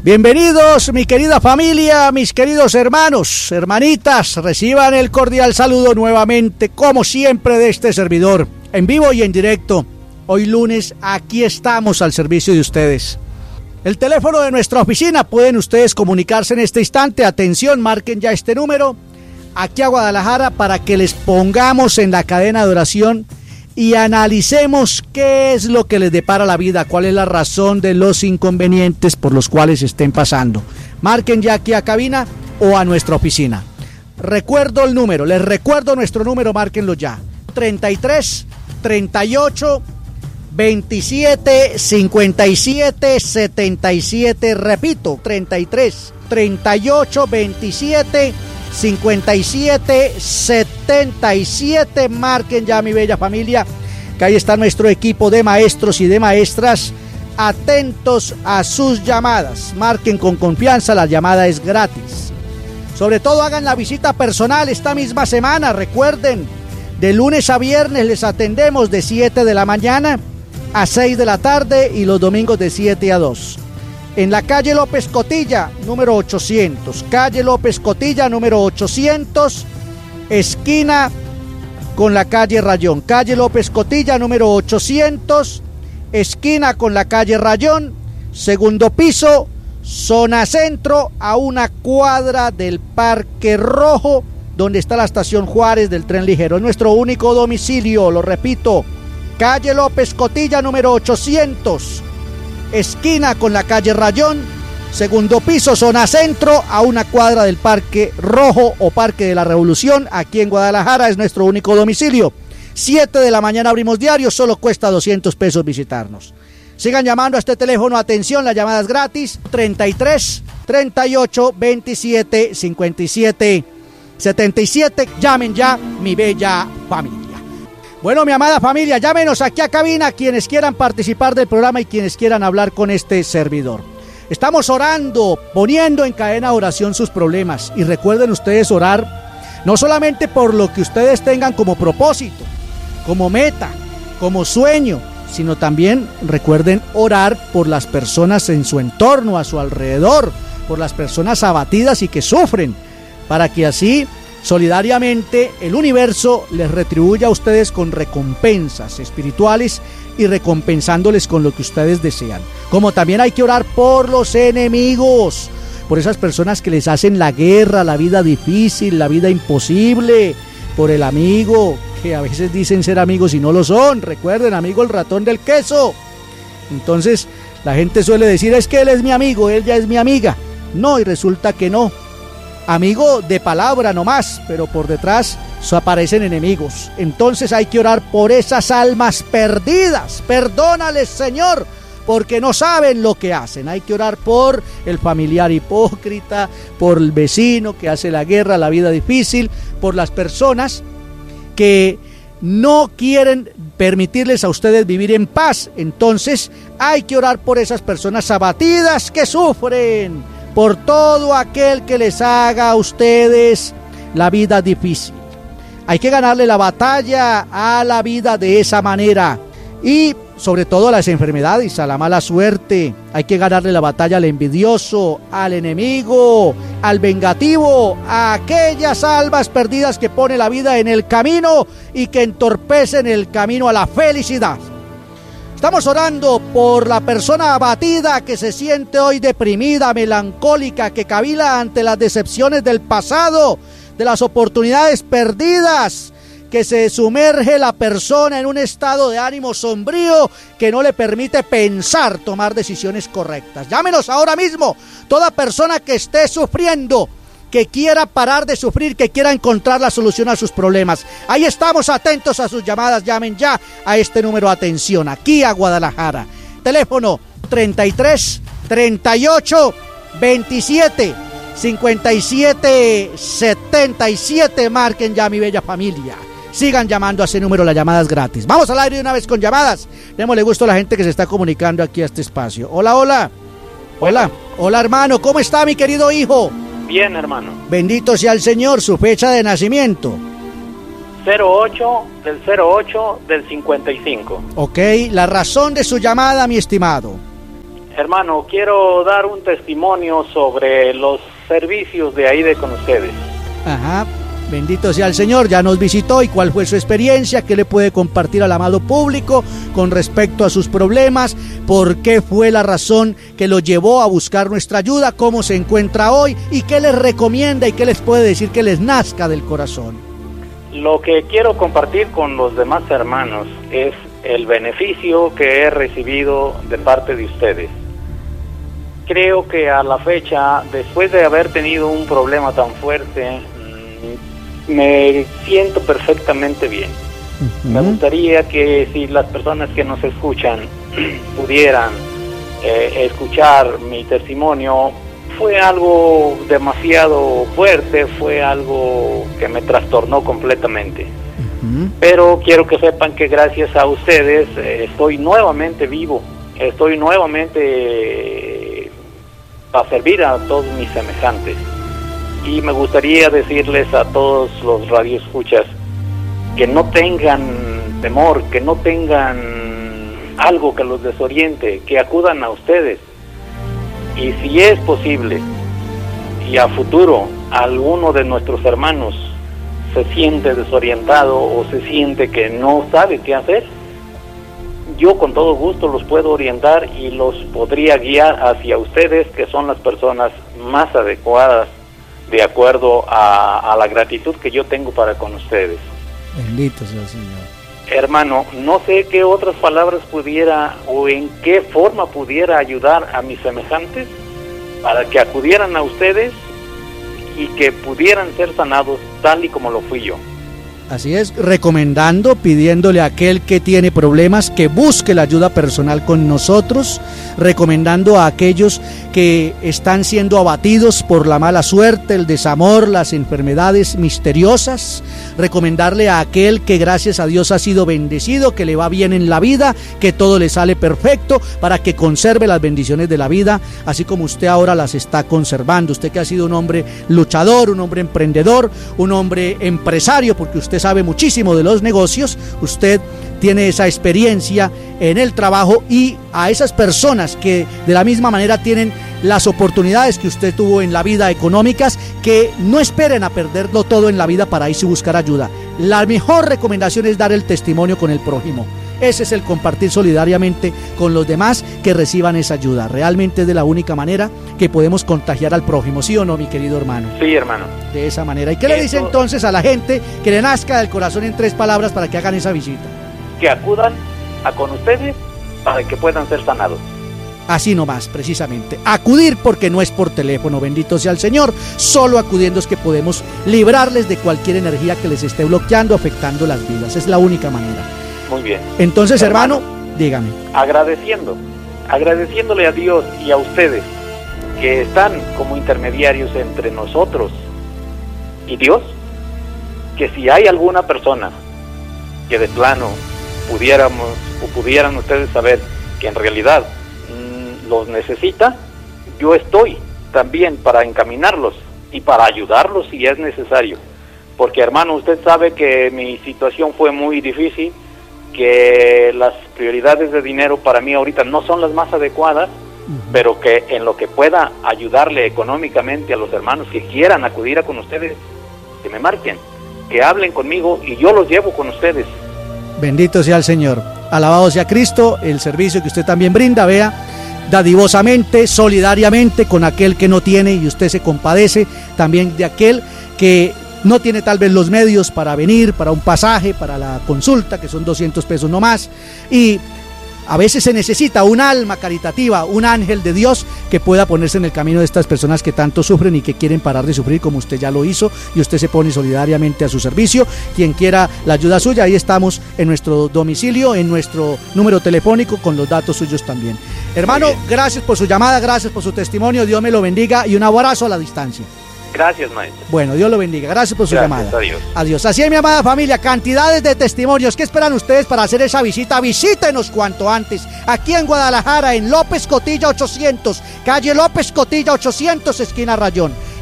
Bienvenidos, mi querida familia, mis queridos hermanos, hermanitas, reciban el cordial saludo nuevamente, como siempre, de este servidor, en vivo y en directo. Hoy lunes, aquí estamos al servicio de ustedes. El teléfono de nuestra oficina, pueden ustedes comunicarse en este instante. Atención, marquen ya este número, aquí a Guadalajara, para que les pongamos en la cadena de oración y analicemos qué es lo que les depara la vida, cuál es la razón de los inconvenientes por los cuales estén pasando. Marquen ya aquí a cabina o a nuestra oficina. Recuerdo el número, les recuerdo nuestro número, márquenlo ya. 33 38 27 57 77, repito, 33 38 27 57 77, marquen ya, mi bella familia, que ahí está nuestro equipo de maestros y de maestras atentos a sus llamadas. Marquen con confianza, la llamada es gratis. Sobre todo hagan la visita personal esta misma semana. Recuerden, de lunes a viernes les atendemos de 7 de la mañana a 6 de la tarde y los domingos de 7 a 2. En la calle López Cotilla, número 800. Calle López Cotilla, número 800, esquina con la calle Rayón. Calle López Cotilla, número 800, esquina con la calle Rayón, segundo piso, zona centro, a una cuadra del Parque Rojo, donde está la estación Juárez del tren ligero. Es nuestro único domicilio, lo repito. Calle López Cotilla, número 800, esquina con la calle Rayón, segundo piso, zona centro, a una cuadra del Parque Rojo o Parque de la Revolución, aquí en Guadalajara. Es nuestro único domicilio. 7 de la mañana abrimos diario, solo cuesta 200 pesos visitarnos. Sigan llamando a este teléfono, atención, la llamada es gratis, 33 38 27 57 77, llamen ya, mi bella familia. Bueno, mi amada familia, llámenos aquí a cabina quienes quieran participar del programa y quienes quieran hablar con este servidor. Estamos orando, poniendo en cadena de oración sus problemas. Y recuerden ustedes orar no solamente por lo que ustedes tengan como propósito, como meta, como sueño, sino también recuerden orar por las personas en su entorno, a su alrededor, por las personas abatidas y que sufren, para que así solidariamente el universo les retribuya a ustedes con recompensas espirituales y recompensándoles con lo que ustedes desean. Como también hay que orar por los enemigos, por esas personas que les hacen la guerra, la vida difícil, la vida imposible, por el amigo, que a veces dicen ser amigos y no lo son. Recuerden, amigo el ratón del queso. Entonces la gente suele decir, es que él es mi amigo, él ya es mi amiga. No, y resulta que no. Amigo de palabra nomás, pero por detrás aparecen enemigos. Entonces hay que orar por esas almas perdidas. Perdónales, Señor, porque no saben lo que hacen. Hay que orar por el familiar hipócrita, por el vecino que hace la guerra, la vida difícil, por las personas que no quieren permitirles a ustedes vivir en paz. Entonces hay que orar por esas personas abatidas que sufren, por todo aquel que les haga a ustedes la vida difícil. Hay que ganarle la batalla a la vida de esa manera. Y sobre todo a las enfermedades, a la mala suerte. Hay que ganarle la batalla al envidioso, al enemigo, al vengativo, a aquellas almas perdidas que pone la vida en el camino y que entorpecen el camino a la felicidad. Estamos orando por la persona abatida que se siente hoy deprimida, melancólica, que cavila ante las decepciones del pasado, de las oportunidades perdidas, que se sumerge la persona en un estado de ánimo sombrío que no le permite pensar, tomar decisiones correctas. Llámenos ahora mismo, toda persona que esté sufriendo, que quiera parar de sufrir, que quiera encontrar la solución a sus problemas. Ahí estamos atentos a sus llamadas. Llamen ya a este número, atención, aquí a Guadalajara. Teléfono 33 38 27 57 77. Marquen ya, mi bella familia. Sigan llamando a ese número, la llamada es gratis. Vamos al aire de una vez con llamadas. Démosle gusto a la gente que se está comunicando aquí a este espacio. Hola, hola. Hola. Hola, hermano. ¿Cómo está, mi querido hijo? Bien, hermano. Bendito sea el Señor. Su fecha de nacimiento. 08 del 55. Ok, la razón de su llamada, mi estimado. Hermano, quiero dar un testimonio sobre los servicios de ahí de con ustedes. Ajá, bendito sea el Señor, ya nos visitó. ¿Y cuál fue su experiencia? ¿Qué le puede compartir al amado público con respecto a sus problemas? ¿Por qué fue la razón que lo llevó a buscar nuestra ayuda? ¿Cómo se encuentra hoy? ¿Y qué les recomienda y qué les puede decir que les nazca del corazón? Lo que quiero compartir con los demás hermanos es el beneficio que he recibido de parte de ustedes. Creo que a la fecha, después de haber tenido un problema tan fuerte, me siento perfectamente bien. Me gustaría que si las personas que nos escuchan pudieran escuchar mi testimonio. Fue algo demasiado fuerte, fue algo que me trastornó completamente. Pero quiero que sepan que gracias a ustedes estoy nuevamente vivo, estoy nuevamente a servir a todos mis semejantes. Y me gustaría decirles a todos los radioescuchas que no tengan temor, que no tengan algo que los desoriente, que acudan a ustedes. Y si es posible, y a futuro, alguno de nuestros hermanos se siente desorientado o se siente que no sabe qué hacer, yo con todo gusto los puedo orientar y los podría guiar hacia ustedes, que son las personas más adecuadas de acuerdo a la gratitud que yo tengo para con ustedes. Bendito sea el Señor. Hermano, no sé qué otras palabras pudiera o en qué forma pudiera ayudar a mis semejantes para que acudieran a ustedes y que pudieran ser sanados tal y como lo fui yo. Así es, recomendando, pidiéndole a aquel que tiene problemas que busque la ayuda personal con nosotros, recomendando a aquellos que están siendo abatidos por la mala suerte, el desamor, las enfermedades misteriosas, recomendarle a aquel que gracias a Dios ha sido bendecido, que le va bien en la vida, que todo le sale perfecto, para que conserve las bendiciones de la vida, así como usted ahora las está conservando. Usted que ha sido un hombre luchador, un hombre emprendedor, un hombre empresario, porque usted sabe muchísimo de los negocios, usted tiene esa experiencia en el trabajo, y a esas personas que de la misma manera tienen las oportunidades que usted tuvo en la vida económicas, que no esperen a perderlo todo en la vida para irse a buscar ayuda. La mejor recomendación es dar el testimonio con el prójimo. Ese es el compartir solidariamente con los demás que reciban esa ayuda. Realmente es de la única manera que podemos contagiar al prójimo, ¿sí o no, mi querido hermano? Sí, hermano. De esa manera. ¿Y qué le dice entonces a la gente que le nazca del corazón en 3 palabras para que hagan esa visita? Que acudan a con ustedes para que puedan ser sanados. Así nomás, precisamente. Acudir, porque no es por teléfono, bendito sea el Señor. Solo acudiendo es que podemos librarles de cualquier energía que les esté bloqueando, afectando las vidas. Es la única manera. Muy bien. Entonces, hermano, dígame. Agradeciéndole a Dios y a ustedes que están como intermediarios entre nosotros y Dios, que si hay alguna persona que de plano pudieran ustedes saber que en realidad los necesita, yo estoy también para encaminarlos y para ayudarlos si es necesario, porque hermano, usted sabe que mi situación fue muy difícil, que las prioridades de dinero para mí ahorita no son las más adecuadas, pero que en lo que pueda ayudarle económicamente a los hermanos que quieran acudir a con ustedes, que me marquen, que hablen conmigo y yo los llevo con ustedes. Bendito sea el Señor, alabado sea Cristo. El servicio que usted también brinda, vea, dadivosamente, solidariamente con aquel que no tiene, y usted se compadece también de aquel que no tiene tal vez los medios para venir, para un pasaje, para la consulta, que son 200 pesos no más, y a veces se necesita un alma caritativa, un ángel de Dios que pueda ponerse en el camino de estas personas que tanto sufren y que quieren parar de sufrir, como usted ya lo hizo, y usted se pone solidariamente a su servicio. Quien quiera la ayuda suya, ahí estamos en nuestro domicilio, en nuestro número telefónico, con los datos suyos también. Hermano, gracias por su llamada, gracias por su testimonio, Dios me lo bendiga, y un abrazo a la distancia. Gracias, maestro. Bueno, Dios lo bendiga. Gracias por su llamada. Adiós. Adiós. Así es, mi amada familia. Cantidades de testimonios. ¿Qué esperan ustedes para hacer esa visita? Visítenos cuanto antes. Aquí en Guadalajara, en López Cotilla 800. Calle López Cotilla 800, esquina Rayón.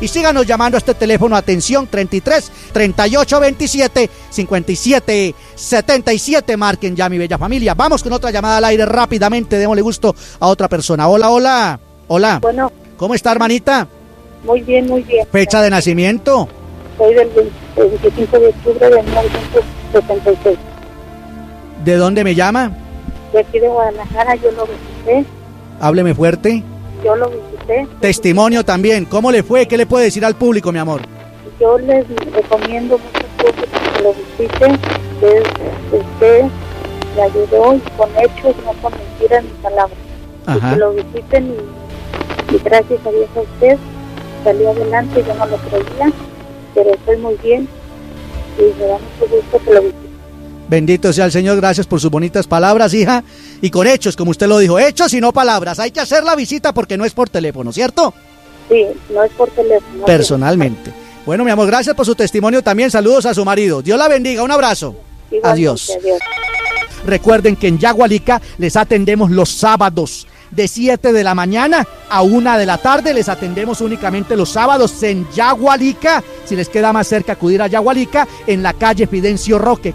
y síganos llamando a este teléfono, atención, 33 38 27 57 77. Marquen ya, mi bella familia. Vamos con otra llamada al aire rápidamente, démosle gusto a otra persona. Hola. Bueno. ¿Cómo está, hermanita? Muy bien. ¿Fecha de nacimiento? Soy del 25 de octubre de 1976. ¿De dónde me llama? De aquí de Guadalajara, yo lo visité. Hábleme fuerte. Yo lo visité. Testimonio también. ¿Cómo le fue? ¿Qué le puede decir al público, mi amor? Yo les recomiendo muchas cosas que lo visiten. Usted le ayudó y con hechos, no con mentiras ni palabras. Ajá. Que lo visiten y gracias a Dios a usted salí adelante. Yo no lo creía, pero estoy muy bien y me da mucho gusto que lo visiten. Bendito sea el Señor, gracias por sus bonitas palabras, hija, y con hechos, como usted lo dijo, hechos y no palabras. Hay que hacer la visita porque no es por teléfono, ¿cierto? Sí, no es por teléfono. Personalmente. Bueno, mi amor, gracias por su testimonio también. Saludos a su marido. Dios la bendiga. Un abrazo. Igualmente, adiós. Adiós. Recuerden que en Yagualica les atendemos los sábados de 7 de la mañana a 1 de la tarde. Les atendemos únicamente los sábados en Yagualica. Si les queda más cerca acudir a Yagualica, en la calle Fidencio Roque,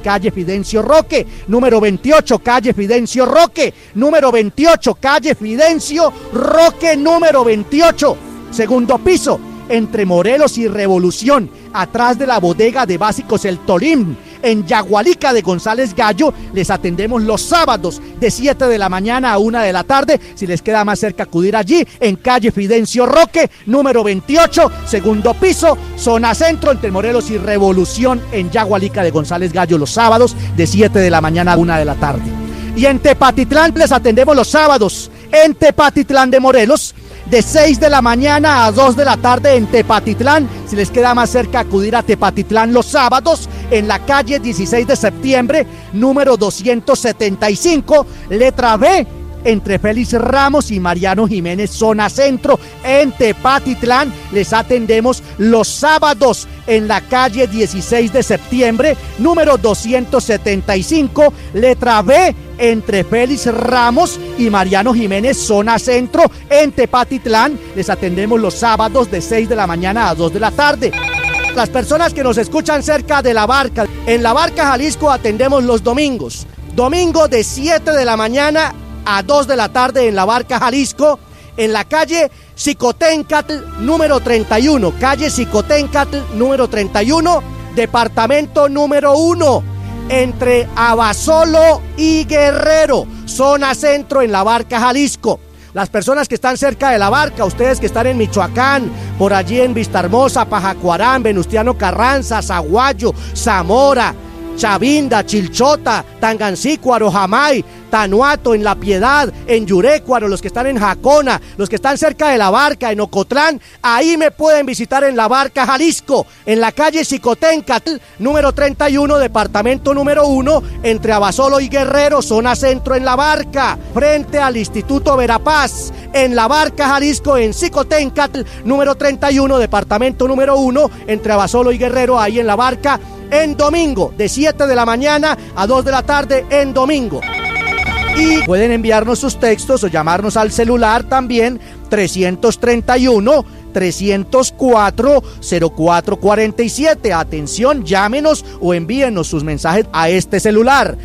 número 28, calle Fidencio Roque, número 28, calle Fidencio Roque, número 28, segundo piso, entre Morelos y Revolución, atrás de la bodega de básicos El Torín. En Yagualica de González Gallo les atendemos los sábados de 7 de la mañana a 1 de la tarde. Si les queda más cerca acudir allí, en calle Fidencio Roque, número 28, segundo piso, zona centro, entre Morelos y Revolución, en Yagualica de González Gallo, los sábados de 7 de la mañana a 1 de la tarde. Y en Tepatitlán les atendemos los sábados, en Tepatitlán de Morelos, de 6 de la mañana a 2 de la tarde en Tepatitlán. Si les queda más cerca acudir a Tepatitlán los sábados, en la calle 16 de septiembre, número 275, letra B, entre Félix Ramos y Mariano Jiménez, zona centro, en Tepatitlán. Les atendemos los sábados en la calle 16 de septiembre, número 275, letra B, entre Félix Ramos y Mariano Jiménez, zona centro, en Tepatitlán. Les atendemos los sábados de 6 de la mañana a 2 de la tarde. Las personas que nos escuchan cerca de La Barca, en La Barca, Jalisco, atendemos los domingos. Domingo de 7 de la mañana a 2 de la tarde en La Barca, Jalisco, en la calle Xicoténcatl, número 31, calle Xicoténcatl, número 31, departamento número 1, entre Abasolo y Guerrero, zona centro, en La Barca, Jalisco. Las personas que están cerca de La Barca, ustedes que están en Michoacán, por allí en Vistahermosa, Pajacuarán, Venustiano Carranza, Zaguayo, Zamora, Chavinda, Chilchota, Tangancícuaro, Jamay, Tanuato, en La Piedad, en Yurécuaro, los que están en Jacona, los que están cerca de La Barca, en Ocotlán, ahí me pueden visitar en La Barca, Jalisco, en la calle Xicoténcatl, número 31, departamento número 1, entre Abasolo y Guerrero, zona centro, en La Barca, frente al Instituto Verapaz, en La Barca, Jalisco, en Xicoténcatl, número 31, departamento número 1, entre Abasolo y Guerrero, ahí en La Barca, en domingo, de 7 de la mañana a 2 de la tarde en domingo. Y pueden enviarnos sus textos o llamarnos al celular también, 331-304-0447. Atención, llámenos o envíenos sus mensajes a este celular,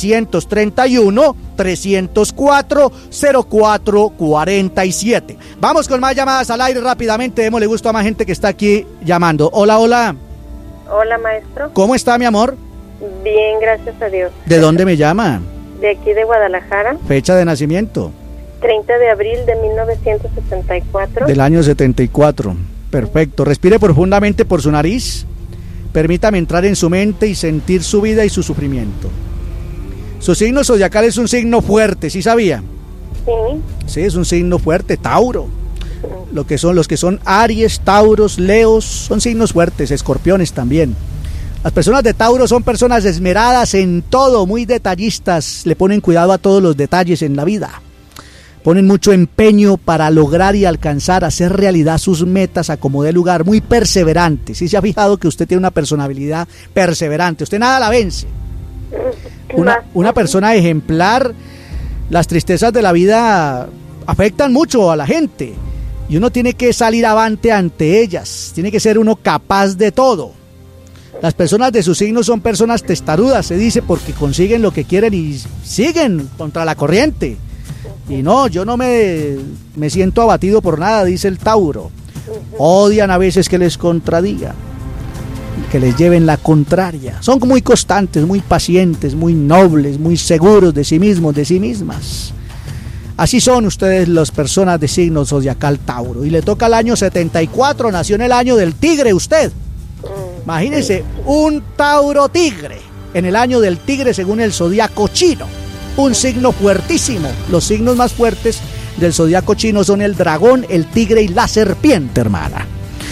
331-304-0447. Vamos con más llamadas al aire rápidamente, démosle gusto a más gente que está aquí llamando. Hola. Hola, maestro. ¿Cómo está, mi amor? Bien, gracias a Dios. ¿De dónde me llama? De aquí de Guadalajara. Fecha de nacimiento. 30 de abril de 1974. Del año 74. Perfecto. Respire profundamente por su nariz. Permítame entrar en su mente y sentir su vida y su sufrimiento. Su signo zodiacal es un signo fuerte, ¿sí sabía? Sí. Sí, es un signo fuerte, Tauro. Los que son Aries, Tauros, Leos, son signos fuertes, Escorpiones también. Las personas de Tauro son personas esmeradas en todo, muy detallistas, le ponen cuidado a todos los detalles en la vida. Ponen mucho empeño para lograr y alcanzar, hacer realidad sus metas a como dé lugar, muy perseverante. ¿Sí se ha fijado que usted tiene una personalidad perseverante? Usted nada la vence. Una persona ejemplar. Las tristezas de la vida afectan mucho a la gente. Y uno tiene que salir avante ante ellas, tiene que ser uno capaz de todo. Las personas de su signo son personas testarudas, se dice, porque consiguen lo que quieren y siguen contra la corriente. Y no, yo no me siento abatido por nada, dice el Tauro. Odian a veces que les contradigan, que les lleven la contraria. Son muy constantes, muy pacientes, muy nobles, muy seguros de sí mismos, de sí mismas. Así son ustedes las personas de signo zodiacal Tauro. Y le toca el año 74, nació en el año del tigre usted. Imagínense, un Tauro tigre, en el año del tigre según el zodiaco chino. Un signo fuertísimo. Los signos más fuertes del zodiaco chino son el dragón, el tigre y la serpiente, hermana.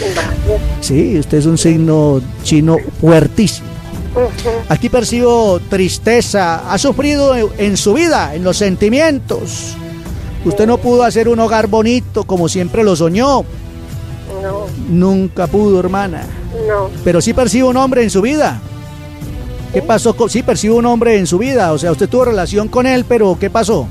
Sí, usted es un signo chino fuertísimo. Aquí percibo tristeza. Ha sufrido en su vida, en los sentimientos. Usted no pudo hacer un hogar bonito como siempre lo soñó. No. Nunca pudo, hermana. No. Pero sí percibo un hombre en su vida. ¿Qué pasó? Sí, percibo un hombre en su vida. O sea, usted tuvo relación con él, pero ¿qué pasó?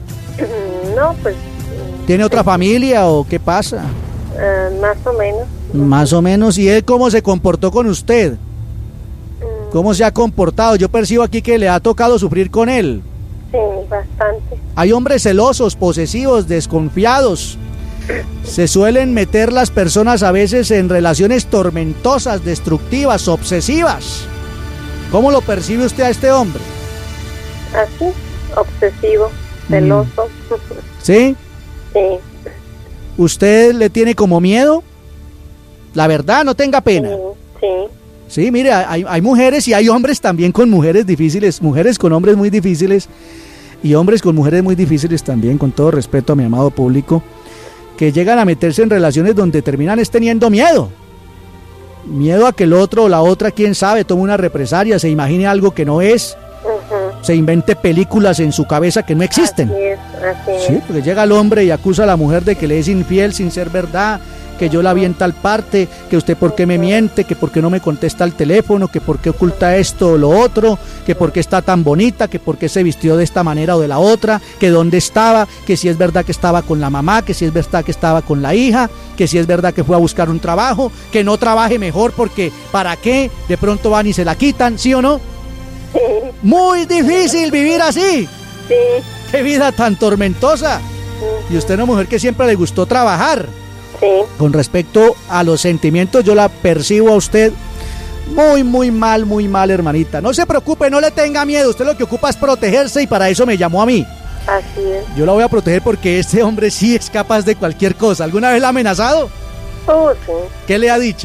No, pues... ¿Tiene otra familia o qué pasa? Más o menos. Más o menos. ¿Y él cómo se comportó con usted? ¿Cómo se ha comportado? Yo percibo aquí que le ha tocado sufrir con él. Sí, bastante. Hay hombres celosos, posesivos, desconfiados. Se suelen meter las personas a veces en relaciones tormentosas, destructivas, obsesivas. ¿Cómo lo percibe usted a este hombre? Así, obsesivo, celoso. ¿Sí? Sí. ¿Usted le tiene como miedo? La verdad, no tenga pena. Sí. Sí, mire, hay mujeres y hay hombres también con mujeres difíciles, mujeres con hombres muy difíciles y hombres con mujeres muy difíciles también, con todo respeto a mi amado público, que llegan a meterse en relaciones donde terminan teniendo miedo. Miedo a que el otro o la otra, quién sabe, tome una represalia, se imagine algo que no es, se invente películas en su cabeza que no existen. Así es. Sí, porque llega el hombre y acusa a la mujer de que le es infiel sin ser verdad, que yo la vi en tal parte, que usted por qué me miente, que por qué no me contesta el teléfono, que por qué oculta esto o lo otro, que por qué está tan bonita, que por qué se vistió de esta manera o de la otra, que dónde estaba, que si es verdad que estaba con la mamá, que si es verdad que estaba con la hija, que si es verdad que fue a buscar un trabajo, que no trabaje mejor porque ¿para qué? De pronto van y se la quitan, ¿sí o no? Sí. Muy difícil vivir así. Sí. Qué vida tan tormentosa. Y usted es una mujer que siempre le gustó trabajar. Sí. Con respecto a los sentimientos, yo la percibo a usted muy mal, hermanita. No se preocupe, no le tenga miedo. Usted lo que ocupa es protegerse y para eso me llamó a mí. Así es. Yo la voy a proteger porque este hombre sí es capaz de cualquier cosa. ¿Alguna vez la ha amenazado? Sí. ¿Qué le ha dicho?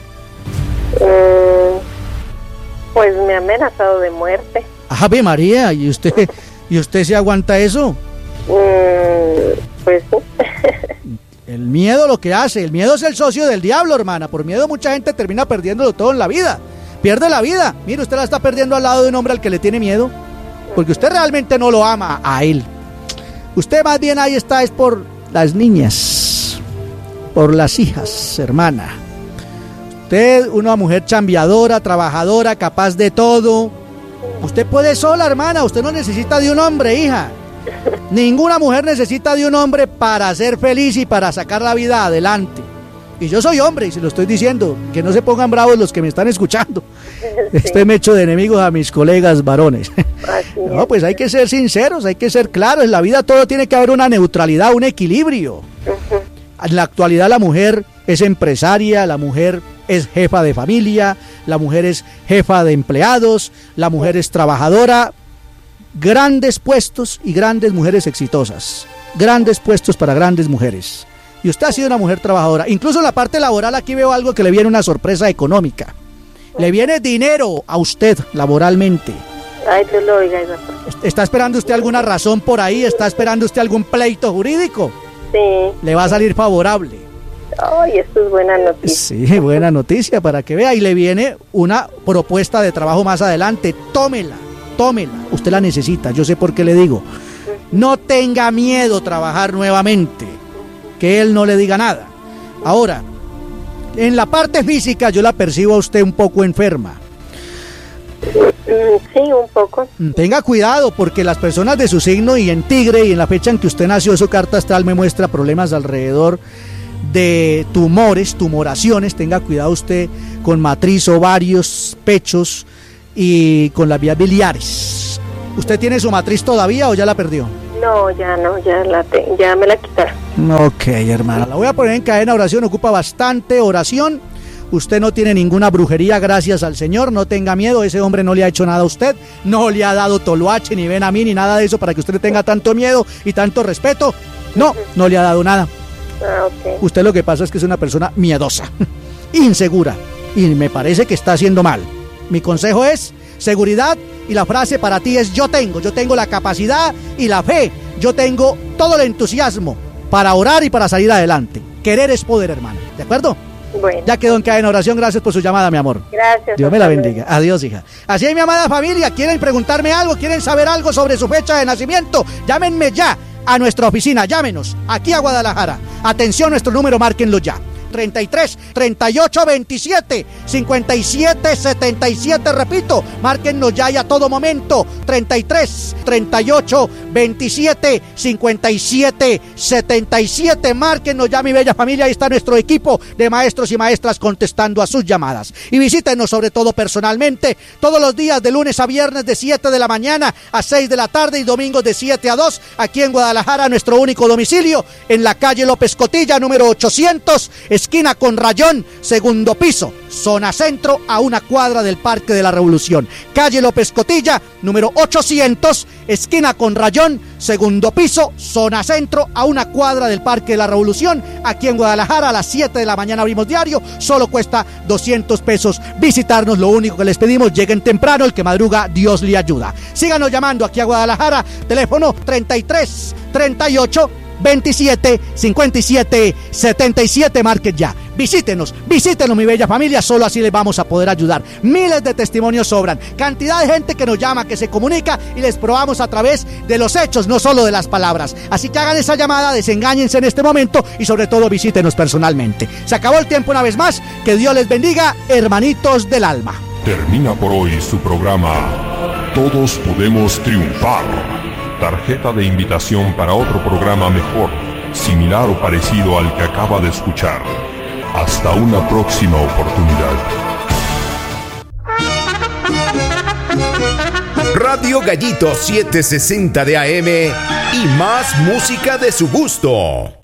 Pues me ha amenazado de muerte. Ave María, ¿y usted se aguanta eso? Pues sí. El miedo lo que hace, el miedo es el socio del diablo, hermana. Por miedo mucha gente termina perdiéndolo todo en la vida. Pierde la vida. Mire, usted la está perdiendo al lado de un hombre al que le tiene miedo. Porque usted realmente no lo ama a él. Usted más bien ahí está es por las niñas, por las hijas, hermana. Usted, una mujer chambeadora, trabajadora, capaz de todo. Usted puede sola, hermana. Usted no necesita de un hombre, hija. Ninguna mujer necesita de un hombre para ser feliz y para sacar la vida adelante. Y yo soy hombre y se lo estoy diciendo, que no se pongan bravos los que me están escuchando. Sí. Estoy hecho de enemigos a mis colegas varones. No, pues hay que ser sinceros, hay que ser claros. En la vida todo tiene que haber una neutralidad, un equilibrio. En la actualidad la mujer es empresaria, la mujer es jefa de familia, la mujer es jefa de empleados, la mujer es trabajadora. Grandes puestos y grandes mujeres exitosas. Grandes puestos para grandes mujeres. Y usted ha sido una mujer trabajadora. Incluso en la parte laboral aquí veo algo que le viene una sorpresa económica. Le viene dinero a usted laboralmente. Ay, Dios lo oiga. ¿Está esperando usted alguna razón por ahí? ¿Está esperando usted algún pleito jurídico? Sí. Le va a salir favorable. Ay, esto es buena noticia. Sí, buena noticia para que vea. Y le viene una propuesta de trabajo más adelante. Tómela. Usted la necesita, yo sé por qué le digo. No tenga miedo a trabajar nuevamente, que él no le diga nada. Ahora, en la parte física yo la percibo a usted un poco enferma. Sí, un poco. Tenga cuidado porque las personas de su signo y en Tigre y en la fecha en que usted nació, su carta astral me muestra problemas alrededor de tumores, tumoraciones. Tenga cuidado usted con matriz, ovarios, pechos y con las vías biliares. ¿Usted tiene su matriz todavía o ya la perdió? No, ya me la quitaron. Ok, hermana, la voy a poner en cadena oración, ocupa bastante oración. Usted no tiene ninguna brujería, gracias al Señor, no tenga miedo, ese hombre no le ha hecho nada a usted, no le ha dado toloache, ni ven a mí, ni nada de eso para que usted le tenga tanto miedo y tanto respeto. No, no le ha dado nada. Okay. Usted lo que pasa es que es una persona miedosa, insegura, y me parece que está haciendo mal. Mi consejo es seguridad, y la frase para ti es yo tengo la capacidad y la fe, yo tengo todo el entusiasmo para orar y para salir adelante. Querer es poder, hermana, ¿de acuerdo? Bueno. Ya quedó en cadena oración, gracias por su llamada, mi amor. Gracias. Dios me la bendiga. Adiós, hija. Así es, mi amada familia, ¿quieren preguntarme algo? ¿Quieren saber algo sobre su fecha de nacimiento? Llámenme ya a nuestra oficina, llámenos, aquí a Guadalajara. Atención, nuestro número, márquenlo ya. 33 38 27 57 77, repito, márquennos ya y a todo momento. 33 38 27 57 77, márquennos ya, mi bella familia. Ahí está nuestro equipo de maestros y maestras contestando a sus llamadas. Y visítenos sobre todo personalmente todos los días de lunes a viernes de 7 de la mañana a 6 de la tarde y domingos de 7 a 2 aquí en Guadalajara, nuestro único domicilio en la calle López Cotilla, número 800, esquina con Rayón, segundo piso, zona centro, a una cuadra del Parque de la Revolución. Calle López Cotilla, número 800, esquina con Rayón, segundo piso, zona centro, a una cuadra del Parque de la Revolución. Aquí en Guadalajara a las 7 de la mañana abrimos diario, solo cuesta 200 pesos visitarnos. Lo único que les pedimos, lleguen temprano, el que madruga Dios le ayuda. Síganos llamando aquí a Guadalajara, teléfono 33 38 27 57 77, marquen ya. Visítenos, mi bella familia, solo así les vamos a poder ayudar. Miles de testimonios sobran, cantidad de gente que nos llama, que se comunica y les probamos a través de los hechos, no solo de las palabras. Así que hagan esa llamada, desengáñense en este momento y sobre todo visítenos personalmente. Se acabó el tiempo una vez más, que Dios les bendiga, hermanitos del alma. Termina por hoy su programa Todos Podemos Triunfar. Tarjeta de invitación para otro programa mejor, similar o parecido al que acaba de escuchar. Hasta una próxima oportunidad. Radio Gallito 760 de AM y más música de su gusto.